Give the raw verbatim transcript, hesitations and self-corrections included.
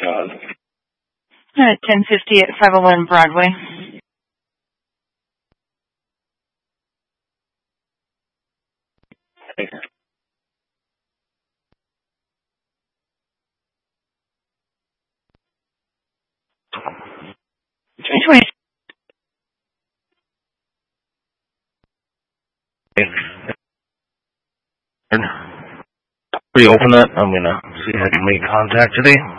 God. At ten fifty at five eleven Broadway. Thanks. twenty. Reopen it. I'm gonna see if I can make contact today.